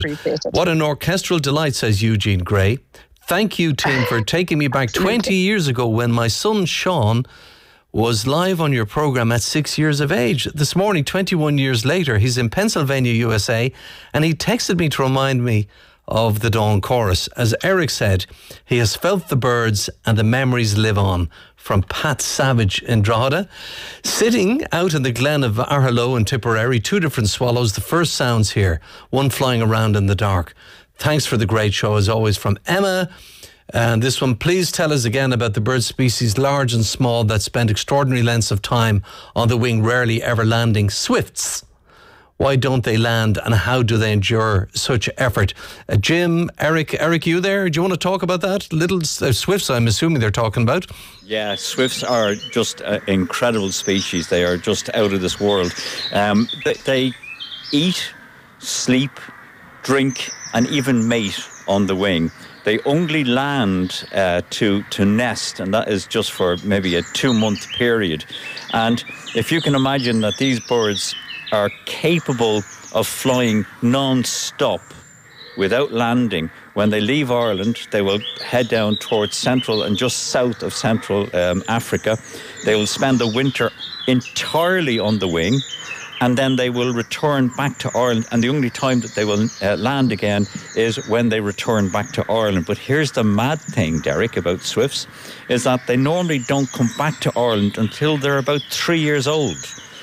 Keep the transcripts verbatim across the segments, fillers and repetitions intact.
appreciated. What an orchestral delight, says Eugene Gray. Thank you, team, for taking me back twenty years ago when my son Sean was live on your programme at six years of age. This morning, twenty-one years later, he's in Pennsylvania, U S A, and he texted me to remind me of the Dawn Chorus. As Eric said, he has felt the birds and the memories live on. From Pat Savage in Drogheda. Sitting out in the glen of Arhello in Tipperary, two different swallows, the first sounds here, one flying around in the dark. Thanks for the great show, as always, from Emma. And this one, please tell us again about the bird species, large and small, that spend extraordinary lengths of time on the wing, rarely ever landing. Swifts. Why don't they land, and how do they endure such effort? Uh, Jim, Eric, Eric, you there? Do you want to talk about that? Little uh, swifts, I'm assuming they're talking about. Yeah, swifts are just an incredible species. They are just out of this world. Um, they, they eat, sleep, drink, and even mate on the wing. They only land uh, to to nest, and that is just for maybe a two-month period. And if you can imagine that these birds are capable of flying non-stop without landing. When they leave Ireland, they will head down towards central and just south of central um, Africa. They will spend the winter entirely on the wing, and then they will return back to Ireland. And the only time that they will uh, land again is when they return back to Ireland. But here's the mad thing, Derek, about swifts, is that they normally don't come back to Ireland until they're about three years old.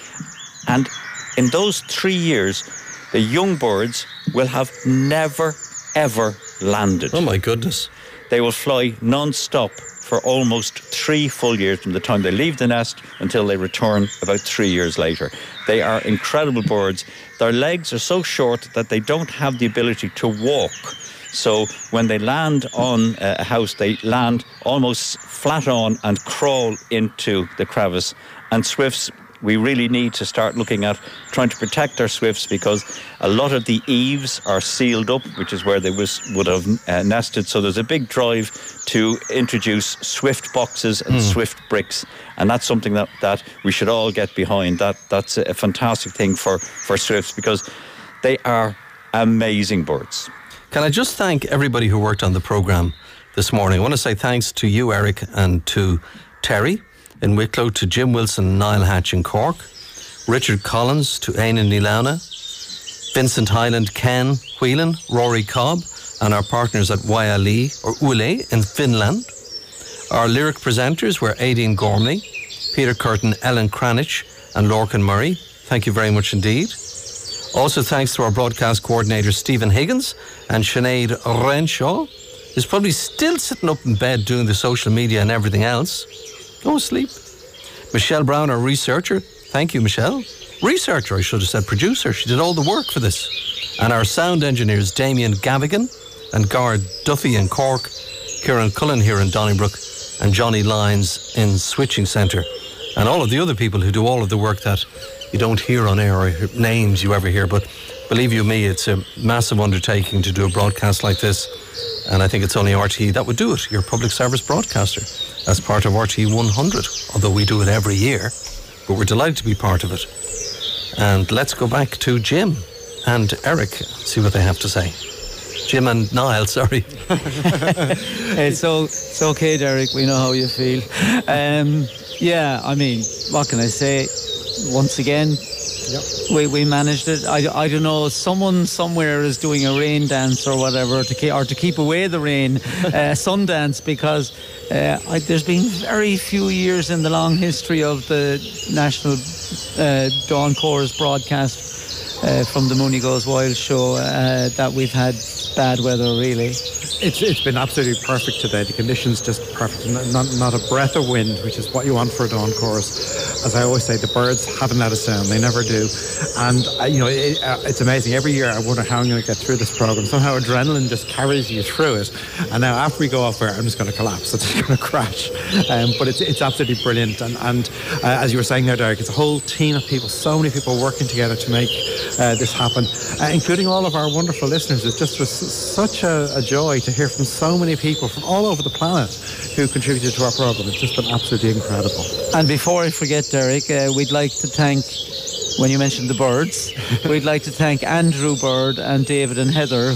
And in those three years, the young birds will have never, ever landed. Oh, my goodness. They will fly non-stop for almost three full years from the time they leave the nest until they return about three years later. They are incredible birds. Their legs are so short that they don't have the ability to walk. So when they land on a house, they land almost flat on and crawl into the crevice. And swifts, we really need to start looking at trying to protect our swifts, because a lot of the eaves are sealed up, which is where they was, would have uh, nested. So there's a big drive to introduce swift boxes and mm. swift bricks. And that's something that, that we should all get behind. That That's a fantastic thing for, for swifts, because they are amazing birds. Can I just thank everybody who worked on the programme this morning? I want to say thanks to you, Eric, and to Terry in Wicklow, to Jim Wilson and Niall Hatch in Cork, Richard Collins, to Ainan Nilauna, Vincent Highland, Ken Whelan, Rory Cobb, and our partners at Wyale or Ule in Finland. Our lyric presenters were Aideen Gormley, Peter Curtin, Ellen Cranich, and Lorcan Murray. Thank you very much indeed. Also thanks to our broadcast coordinator Stephen Higgins, and Sinead Renshaw, who's probably still sitting up in bed doing the social media and everything else. Go to sleep. Michelle Brown, our researcher. Thank you, Michelle. Researcher, I should have said producer. She did all the work for this. And our sound engineers, Damien Gavigan and Garth Duffy in Cork, Kieran Cullen here in Donnybrook, and Johnny Lyons in Switching Centre. And all of the other people who do all of the work that you don't hear on air, or names you ever hear. But believe you me, it's a massive undertaking to do a broadcast like this. And I think it's only R T E that would do it, your public service broadcaster, as part of R T E one hundred, although we do it every year. But we're delighted to be part of it. And let's go back to Jim and Eric, see what they have to say. Jim and Niall, sorry. It's, so, it's okay, Derek, we know how you feel. Um, yeah, I mean, what can I say? Once again, yep. we, we managed it. I, I don't know, someone somewhere is doing a rain dance or whatever, to keep, or to keep away the rain, uh, sun dance, because uh, I, there's been very few years in the long history of the National uh, Dawn Chorus broadcast uh, from the Mooney Goes Wild show uh, that we've had bad weather, really. It's it's been absolutely perfect today. The conditions just perfect. Not not a breath of wind, which is what you want for a dawn chorus. As I always say, the birds haven't let us down. They never do. And uh, you know, it, uh, it's amazing. Every year I wonder how I'm going to get through this program. Somehow adrenaline just carries you through it. And now after we go off air, I'm just going to collapse. It's just going to crash. Um, but it's it's absolutely brilliant. And and uh, as you were saying there, Derek, it's a whole team of people. So many people working together to make uh, this happen, uh, including all of our wonderful listeners. It just was such a, a joy to hear from so many people from all over the planet who contributed to our program. It's just been absolutely incredible. And before I forget, Derek, uh, we'd like to thank when you mentioned the birds, we'd like to thank Andrew Bird and David and Heather,